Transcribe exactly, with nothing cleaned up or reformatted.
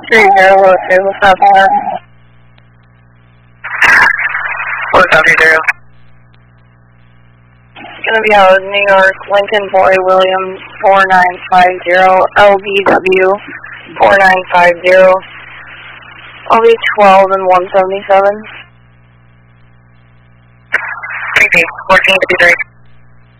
three zero two, what's up, Alan? What's up, three zero? Gonna be out of New York, Lincoln Boy Williams four nine five zero, L B W four nine five zero, I'll be twelve and one seventy-seven. Three B, fourteen fifty-three.